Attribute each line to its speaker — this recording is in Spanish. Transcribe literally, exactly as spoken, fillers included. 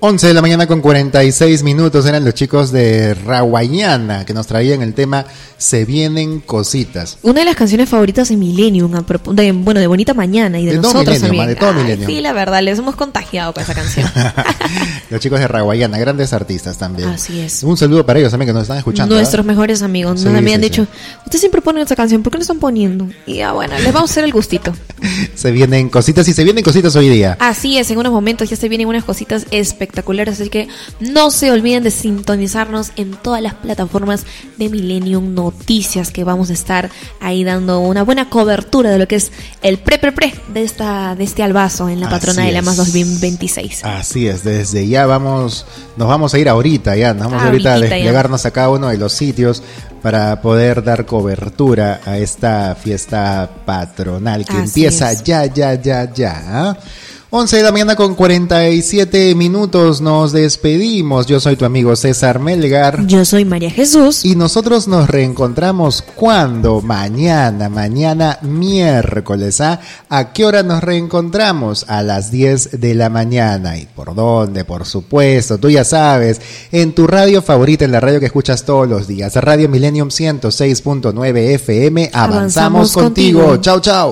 Speaker 1: once de la mañana con cuarenta y seis minutos eran los chicos de Rawayana que nos traían el tema Se Vienen Cositas.
Speaker 2: Una de las canciones favoritas de Millennium, de, bueno, de Bonita Mañana y de, de nosotros también.
Speaker 1: De todo Millennium.
Speaker 2: Sí, la verdad, les hemos contagiado con esa canción.
Speaker 1: Los chicos de Rawayana, grandes artistas también.
Speaker 2: Así es.
Speaker 1: Un saludo para ellos también que nos están escuchando.
Speaker 2: Nuestros
Speaker 1: ¿verdad?
Speaker 2: mejores amigos.
Speaker 1: Sí,
Speaker 2: nos habían
Speaker 1: sí,
Speaker 2: dicho,
Speaker 1: sí.
Speaker 2: ustedes siempre ponen esa canción, ¿por qué no están poniendo? Y ya bueno, les vamos a hacer el gustito.
Speaker 1: Se vienen cositas y se vienen cositas hoy día.
Speaker 2: Así es, en unos momentos ya se vienen unas cositas espectaculares, así que no se olviden de sintonizarnos en todas las plataformas de Millennium Noticias, que vamos a estar ahí dando una buena cobertura de lo que es el pre pre pre de esta de este albazo en la patrona
Speaker 1: Así
Speaker 2: de la
Speaker 1: es.
Speaker 2: más dos mil veintiséis.
Speaker 1: Así es, desde ya vamos, nos vamos a ir ahorita ya, nos vamos
Speaker 2: Ah,
Speaker 1: ahorita a
Speaker 2: ahorita
Speaker 1: desplegarnos a cada uno de los sitios para poder dar cobertura a esta fiesta patronal que
Speaker 2: Así
Speaker 1: empieza
Speaker 2: es.
Speaker 1: ya, ya, ya, ya. ¿ah? once de la mañana con cuarenta y siete minutos, nos despedimos. Yo soy tu amigo César Melgar.
Speaker 2: Yo soy María Jesús.
Speaker 1: Y nosotros nos reencontramos cuando mañana, mañana miércoles. ¿ah? ¿A qué hora nos reencontramos? A las diez de la mañana. ¿Y por dónde? Por supuesto, tú ya sabes, en tu radio favorita, en la radio que escuchas todos los días. Radio Millennium ciento seis punto nueve F M. Avanzamos,
Speaker 2: Avanzamos
Speaker 1: contigo.
Speaker 2: contigo.
Speaker 1: Chau, chau.